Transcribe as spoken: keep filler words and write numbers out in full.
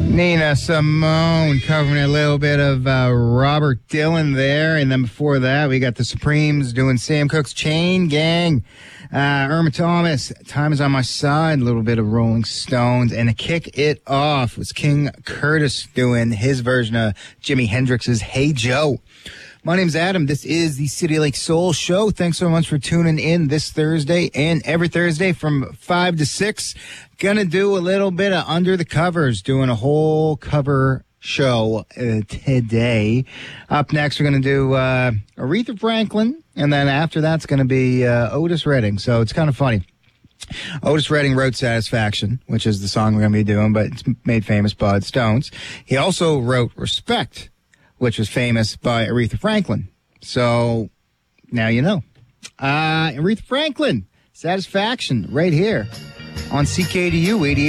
Nina Simone covering a little bit of uh, Robert Dylan there. And then before that, we got the Supremes doing Sam Cooke's Chain Gang. Uh, Irma Thomas, Time Is On My Side, a little bit of Rolling Stones. And to kick it off was King Curtis doing his version of Jimi Hendrix's Hey Joe. My name's Adam. This is the City Lake Soul Show. Thanks so much for tuning in this Thursday and every Thursday from five to six. Gonna do a little bit of Under the Covers, doing a whole cover show uh, today. Up next, we're gonna do uh, Aretha Franklin, and then after that's gonna be uh, Otis Redding. So it's kind of funny. Otis Redding wrote Satisfaction, which is the song we're gonna be doing, but it's made famous by the Stones. He also wrote Respect, which was famous by Aretha Franklin. So now you know. Uh, Aretha Franklin, Satisfaction, right here on C K D U eighty-eight.